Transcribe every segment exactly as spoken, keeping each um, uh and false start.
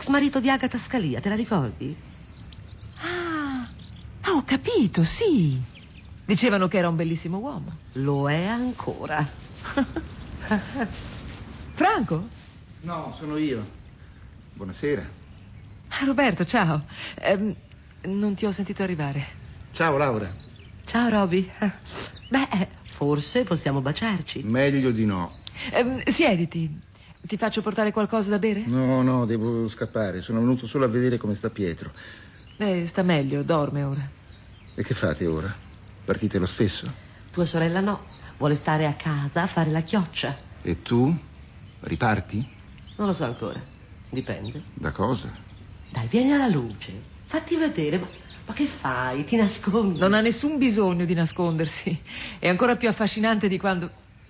l'ex marito di Agata Scalia, te la ricordi? Ah, ah, ho capito, sì. Dicevano che era un bellissimo uomo. Lo è ancora. Franco? No, sono io. Buonasera. Ah, Roberto, ciao. Ehm, non ti ho sentito arrivare. Ciao, Laura. Ciao, Roby. Beh, forse possiamo baciarci. Meglio di no. Ehm, siediti. Ti faccio portare qualcosa da bere? No, no, devo scappare. Sono venuto solo a vedere come sta Pietro. Eh, sta meglio, dorme ora. E che fate ora? Partite lo stesso? Tua sorella no. Vuole stare a casa a fare la chioccia. E tu? Riparti? Non lo so ancora. Dipende. Da cosa? Dai, vieni alla luce. Fatti vedere. Ma, ma che fai? Ti nascondi? Non ha nessun bisogno di nascondersi. È ancora più affascinante di quando...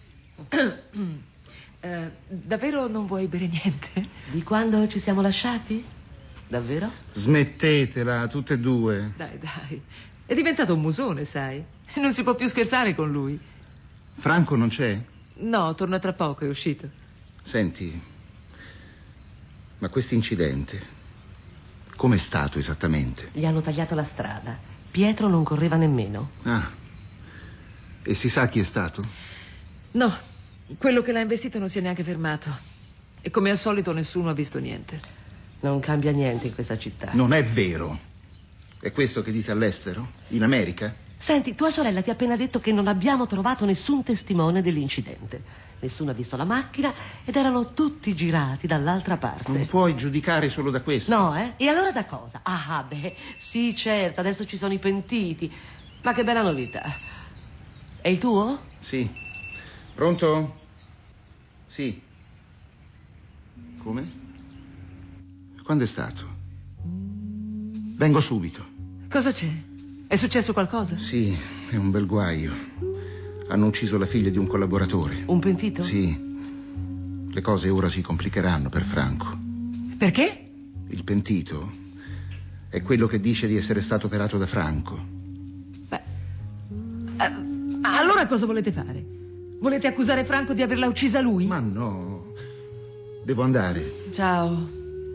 eh, davvero non vuoi bere niente? Di quando ci siamo lasciati? Davvero? Smettetela, tutte e due. Dai, dai. È diventato un musone, sai. Non si può più scherzare con lui. Franco non c'è? No, torna tra poco, è uscito. Senti, ma questo incidente, com'è stato esattamente? Gli hanno tagliato la strada. Pietro non correva nemmeno. Ah, e si sa chi è stato? No, quello che l'ha investito non si è neanche fermato. E come al solito nessuno ha visto niente. Non cambia niente in questa città. Non è vero. È questo che dite all'estero? In America? Senti, tua sorella ti ha appena detto che non abbiamo trovato nessun testimone dell'incidente. Nessuno ha visto la macchina ed erano tutti girati dall'altra parte. Non puoi giudicare solo da questo. No, eh? E allora da cosa? Ah, beh, sì, certo, adesso ci sono i pentiti. Ma che bella novità. È il tuo? Sì. Pronto? Sì. Come? Quando è stato? Vengo subito. Cosa c'è? È successo qualcosa? Sì, è un bel guaio. Hanno ucciso la figlia di un collaboratore. Un pentito? Sì. Le cose ora si complicheranno per Franco. Perché? Il pentito è quello che dice di essere stato operato da Franco. Beh, eh, allora cosa volete fare? Volete accusare Franco di averla uccisa lui? Ma no. Devo andare. Ciao.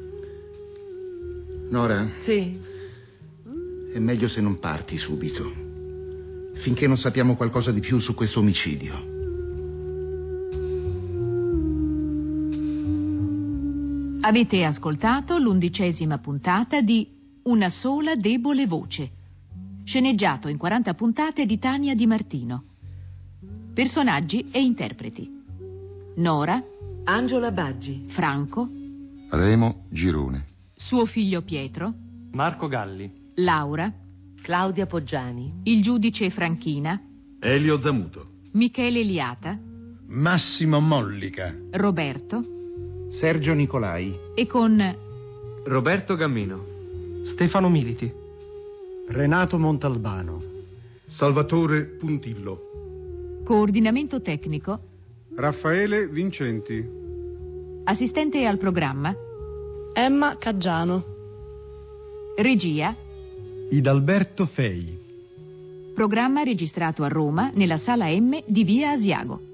Nora? Sì. È meglio se non parti subito, finché non sappiamo qualcosa di più su questo omicidio. Avete ascoltato l'undicesima puntata di Una sola debole voce, sceneggiato in quaranta puntate di Tania Di Martino. Personaggi e interpreti: Nora, Angela Baggi, Franco, Remo Girone, suo figlio Pietro, Marco Galli, Laura, Claudia Poggiani, il giudice Franchina, Elio Zamuto, Michele Liata, Massimo Mollica, Roberto Sergio Nicolai, e con Roberto Gammino, Stefano Militi, Renato Montalbano, Salvatore Puntillo, coordinamento tecnico, Raffaele Vincenti, assistente al programma, Emma Caggiano, regia, Idalberto Fei. programma registrato a Roma nella sala M di Via Asiago.